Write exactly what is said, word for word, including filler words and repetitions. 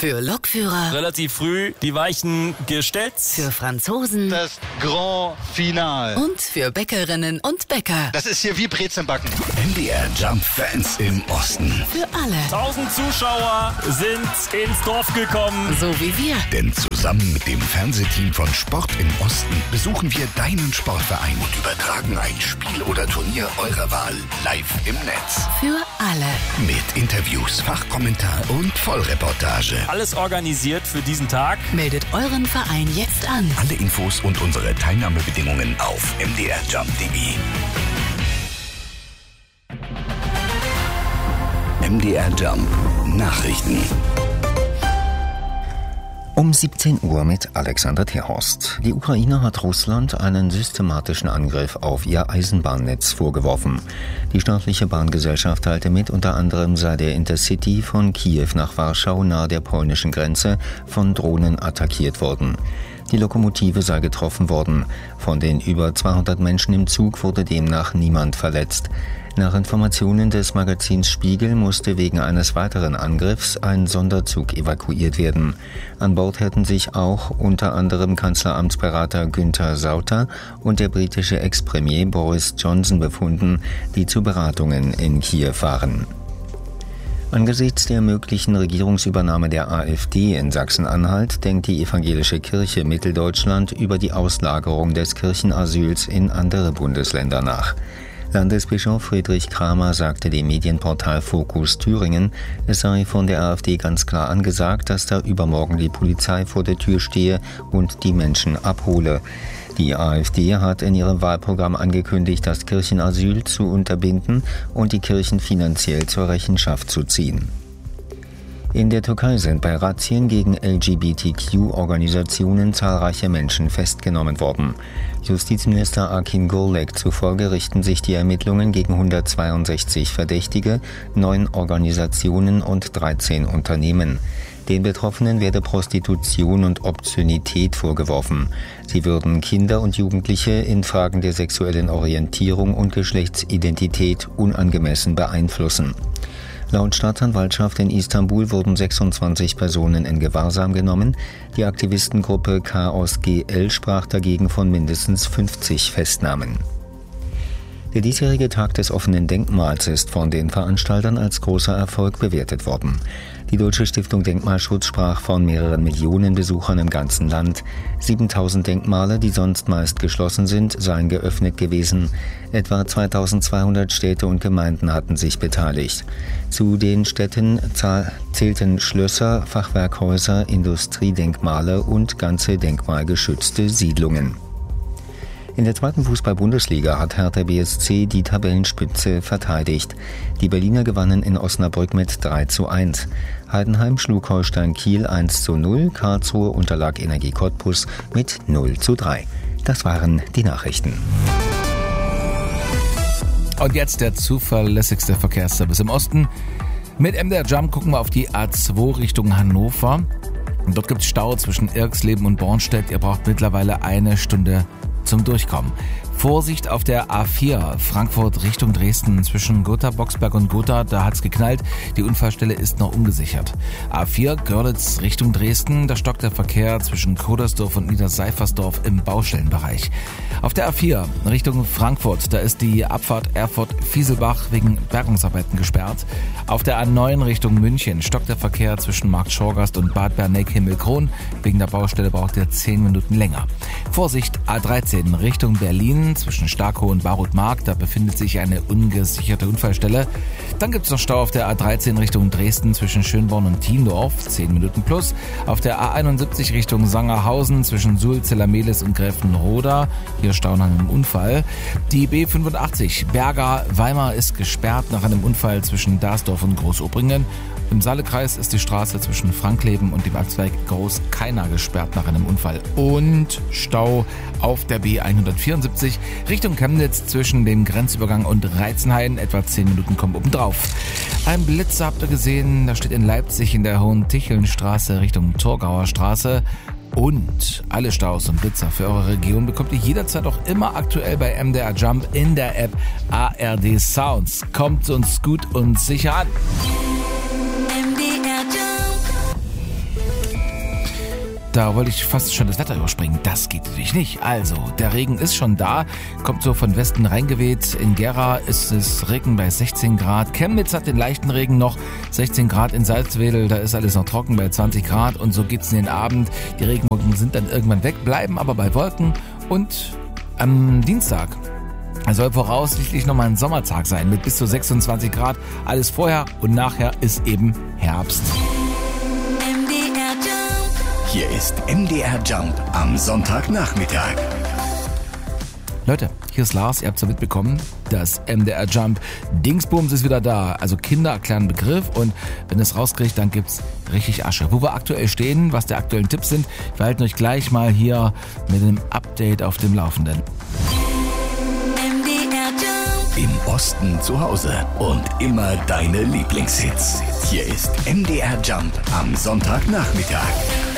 Für Lokführer. Relativ früh die Weichen gestellt. Für Franzosen. Das Grand Finale. Und für Bäckerinnen und Bäcker. Das ist hier wie Brezelbacken. M D R Jump-Fans im Osten. Für alle. Tausend Zuschauer sind ins Dorf gekommen. So wie wir. Denn zusammen mit dem Fernsehteam von Sport im Osten besuchen wir deinen Sportverein und übertragen ein Spiel oder Turnier eurer Wahl live im Netz. Für alle. Mit Interviews, Fachkommentar und Vollreportage. Alles organisiert für diesen Tag. Meldet euren Verein jetzt an. Alle Infos und unsere Teilnahmebedingungen auf m d r jump punkt d e. M D R Jump Nachrichten. Um siebzehn Uhr mit Alexander Terhorst. Die Ukraine hat Russland einen systematischen Angriff auf ihr Eisenbahnnetz vorgeworfen. Die staatliche Bahngesellschaft teilte mit, unter anderem sei der Intercity von Kiew nach Warschau nahe der polnischen Grenze von Drohnen attackiert worden. Die Lokomotive sei getroffen worden. Von den über zweihundert Menschen im Zug wurde demnach niemand verletzt. Nach Informationen des Magazins Spiegel musste wegen eines weiteren Angriffs ein Sonderzug evakuiert werden. An Bord hätten sich auch unter anderem Kanzleramtsberater Günther Sauter und der britische Ex-Premier Boris Johnson befunden, die zu Beratungen in Kiew waren. Angesichts der möglichen Regierungsübernahme der AfD in Sachsen-Anhalt denkt die Evangelische Kirche Mitteldeutschland über die Auslagerung des Kirchenasyls in andere Bundesländer nach. Landesbischof Friedrich Kramer sagte dem Medienportal Fokus Thüringen, es sei von der AfD ganz klar angesagt, dass da übermorgen die Polizei vor der Tür stehe und die Menschen abhole. Die AfD hat in ihrem Wahlprogramm angekündigt, das Kirchenasyl zu unterbinden und die Kirchen finanziell zur Rechenschaft zu ziehen. In der Türkei sind bei Razzien gegen L G B T Q-Organisationen zahlreiche Menschen festgenommen worden. Justizminister Akin Gürlek zufolge richten sich die Ermittlungen gegen hundertzweiundsechzig Verdächtige, neun Organisationen und dreizehn Unternehmen. Den Betroffenen werde Prostitution und Obszönität vorgeworfen. Sie würden Kinder und Jugendliche in Fragen der sexuellen Orientierung und Geschlechtsidentität unangemessen beeinflussen. Laut Staatsanwaltschaft in Istanbul wurden sechsundzwanzig Personen in Gewahrsam genommen. Die Aktivistengruppe Chaos G L sprach dagegen von mindestens fünfzig Festnahmen. Der diesjährige Tag des offenen Denkmals ist von den Veranstaltern als großer Erfolg bewertet worden. Die Deutsche Stiftung Denkmalschutz sprach von mehreren Millionen Besuchern im ganzen Land. siebentausend Denkmale, die sonst meist geschlossen sind, seien geöffnet gewesen. Etwa zweitausendzweihundert Städte und Gemeinden hatten sich beteiligt. Zu den Städten zählten Schlösser, Fachwerkhäuser, Industriedenkmale und ganze denkmalgeschützte Siedlungen. In der zweiten Fußball-Bundesliga hat Hertha B S C die Tabellenspitze verteidigt. Die Berliner gewannen in Osnabrück mit drei zu eins. Heidenheim schlug Holstein Kiel eins zu null, Karlsruhe unterlag Energie Cottbus mit null zu drei. Das waren die Nachrichten. Und jetzt der zuverlässigste Verkehrsservice im Osten. Mit M D R Jump gucken wir auf die A zwei Richtung Hannover. Und dort gibt es Stau zwischen Irxleben und Bornstedt. Ihr braucht mittlerweile eine Stunde zum Durchkommen. Vorsicht auf der A vier, Frankfurt Richtung Dresden, zwischen Gotha, Boxberg und Gotha, da hat's geknallt. Die Unfallstelle ist noch ungesichert. A vier, Görlitz Richtung Dresden, da stockt der Verkehr zwischen Kodersdorf und Niederseifersdorf im Baustellenbereich. Auf der A vier Richtung Frankfurt, da ist die Abfahrt Erfurt-Fieselbach wegen Bergungsarbeiten gesperrt. Auf der A neun Richtung München stockt der Verkehr zwischen Markt Schorgast und Bad Berneck-Himmelkron. Wegen der Baustelle braucht ihr zehn Minuten länger. Vorsicht, A dreizehn Richtung Berlin, zwischen Starkow und Barutmark, da befindet sich eine ungesicherte Unfallstelle. Dann gibt es noch Stau auf der A dreizehn Richtung Dresden zwischen Schönborn und Thiendorf, zehn Minuten plus. Auf der A einundsiebzig Richtung Sangerhausen zwischen Suhl, Zellermelis und Gräfenroda, hier Stau nach einem Unfall. Die B fünfundachtzig Berger-Weimar ist gesperrt nach einem Unfall zwischen Dasdorf und Großobringen. Im Saalekreis ist die Straße zwischen Frankleben und dem Abzweig Groß-Keiner gesperrt nach einem Unfall. Und Stau auf der B hundertvierundsiebzig Richtung Chemnitz zwischen dem Grenzübergang und Reizenhain. Etwa zehn Minuten kommen obendrauf. Ein Blitzer habt ihr gesehen, da steht in Leipzig in der Hohen-Ticheln-Straße Richtung Torgauer Straße. Und alle Staus und Blitzer für eure Region bekommt ihr jederzeit auch immer aktuell bei M D R Jump in der App A R D Sounds. Kommt uns gut und sicher an. M D R Jump. Da wollte ich fast schon das Wetter überspringen. Das geht natürlich nicht. Also, der Regen ist schon da, kommt so von Westen reingeweht. In Gera ist es Regen bei sechzehn Grad. Chemnitz hat den leichten Regen noch, sechzehn Grad. In Salzwedel, da ist alles noch trocken bei zwanzig Grad. Und so geht's in den Abend. Die Regenwolken sind dann irgendwann weg, bleiben aber bei Wolken. Und am Dienstag soll voraussichtlich nochmal ein Sommertag sein mit bis zu sechsundzwanzig Grad. Alles vorher und nachher ist eben Herbst. Hier ist M D R Jump am Sonntagnachmittag. Leute, hier ist Lars, ihr habt es ja mitbekommen, das M D R Jump Dingsbums ist wieder da. Also Kinder erklären Begriff und wenn ihr es rauskriegt, dann gibt's richtig Asche. Wo wir aktuell stehen, was die aktuellen Tipps sind, wir halten euch gleich mal hier mit einem Update auf dem Laufenden. Im Osten zu Hause und immer deine Lieblingshits. Hier ist M D R Jump am Sonntagnachmittag.